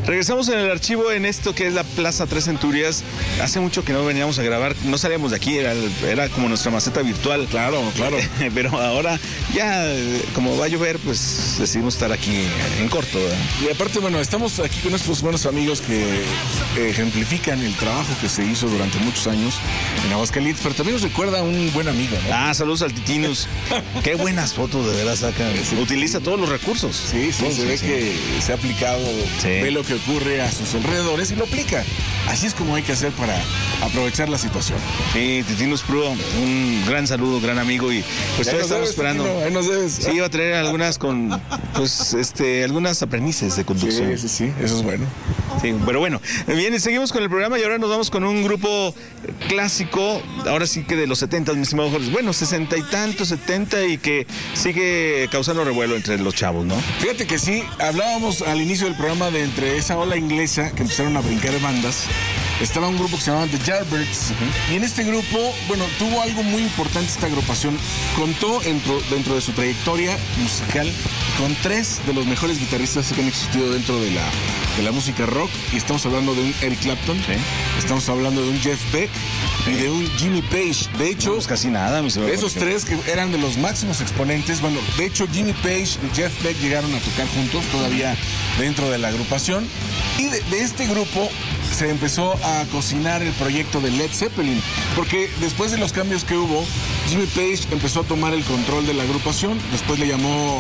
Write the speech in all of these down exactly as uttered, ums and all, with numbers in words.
Regresamos en el archivo en esto que es la Plaza Tres Centurias. Hace mucho que no veníamos a grabar, no salíamos de aquí, era, era como nuestra maceta virtual. Claro, claro. Pero ahora ya, como va a llover, pues decidimos estar aquí en corto, ¿verdad? Y aparte, bueno, estamos aquí con nuestros buenos amigos que ejemplifican el trabajo que se hizo durante muchos años en Aguascalientes, pero también nos recuerda a un buen amigo, ¿no? Ah, saludos al Titinus. Qué buenas fotos de veras saca. Sí. Utiliza todos los recursos. Sí, sí, oh, se sí, ve sí. que se ha aplicado, sí. ve lo que ocurre a sus alrededores y lo aplica. Así es como hay que hacer para aprovechar la situación. Sí, Titinus Prue, un gran saludo, gran amigo, y pues todavía estamos esperando. Titino, ahí nos debes. Sí, iba a traer algunas con, pues, este, algunas aprendices de conducción. Sí, sí, sí, eso es bueno. Sí, pero bueno, bien, seguimos con el programa y ahora nos vamos con un grupo clásico, ahora sí que de los setenta, mis estimados jóvenes, bueno, sesenta y tantos, setenta, y que sigue causando revuelo entre los chavos, ¿no? Fíjate que sí, hablábamos al inicio del programa de entre esa ola inglesa que empezaron a brincar bandas. Estaba un grupo que se llamaba The Yardbirds, uh-huh. y en este grupo, bueno, tuvo algo muy importante esta agrupación. Contó dentro, dentro de su trayectoria musical con tres de los mejores guitarristas que han existido dentro de la, de la música rock, y estamos hablando de un Eric Clapton, sí. estamos hablando de un Jeff Beck sí. y de un Jimmy Page. De hecho, no, pues casi nada, mi señor, esos tres que eran de los máximos exponentes, bueno, de hecho Jimmy Page y Jeff Beck llegaron a tocar juntos todavía dentro de la agrupación, y de, de este grupo se empezó a cocinar el proyecto de Led Zeppelin, porque después de los cambios que hubo, Jimmy Page empezó a tomar el control de la agrupación, después le llamó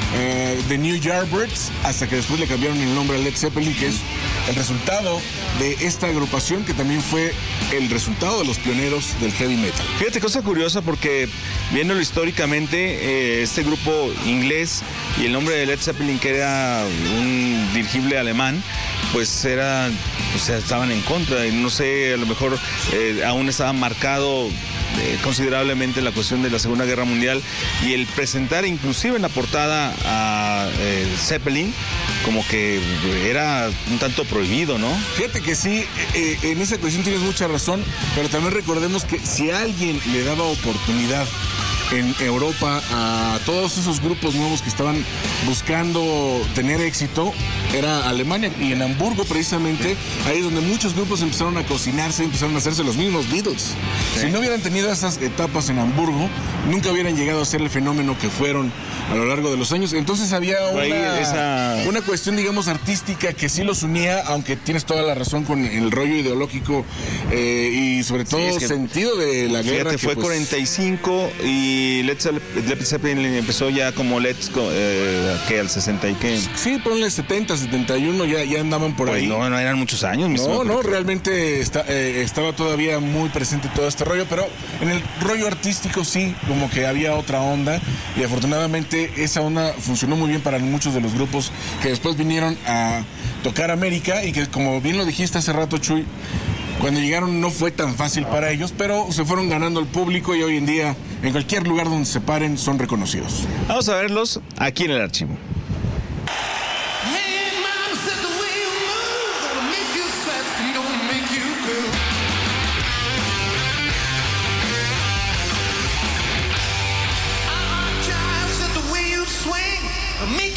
eh, The New Yardbirds, hasta que después le cambiaron el nombre a Led Zeppelin, que es el resultado de esta agrupación, que también fue el resultado de los pioneros del heavy metal. Fíjate, cosa curiosa, porque viéndolo históricamente, eh, este grupo inglés y el nombre de Led Zeppelin, que era un dirigible alemán, pues era, o sea, estaban en contra, y no sé, a lo mejor eh, aún estaba marcado eh, considerablemente la cuestión de la Segunda Guerra Mundial, y el presentar inclusive en la portada a eh, Zeppelin como que era un tanto prohibido, ¿no? Fíjate que sí, eh, en esa cuestión tienes mucha razón, pero también recordemos que si alguien le daba oportunidad en Europa a todos esos grupos nuevos que estaban buscando tener éxito, era Alemania, y en Hamburgo precisamente, ahí es donde muchos grupos empezaron a cocinarse, empezaron a hacerse los mismos Beatles. Sí. Si no hubieran tenido esas etapas en Hamburgo, nunca hubieran llegado a ser el fenómeno que fueron a lo largo de los años. Entonces había una, esa... una cuestión, digamos, artística que sí los unía, aunque tienes toda la razón con el rollo ideológico eh, y sobre todo sí, es que, sentido de la fíjate, guerra. Que fue pues... cuarenta y cinco y Led Zeppelin empezó ya como Let's Go, eh, que al sesenta y qué. Sí, ponle setenta, setenta y uno, ya, ya andaban por pues ahí. No, no eran muchos años. No, no, realmente está, eh, estaba todavía muy presente todo este rollo, pero en el rollo artístico sí, como que había otra onda, y afortunadamente esa onda funcionó muy bien para muchos de los grupos que después vinieron a tocar América, y que, como bien lo dijiste hace rato, Chuy, cuando llegaron no fue tan fácil para ellos, pero se fueron ganando el público, y hoy en día en cualquier lugar donde se paren son reconocidos. Vamos a verlos aquí en el archivo.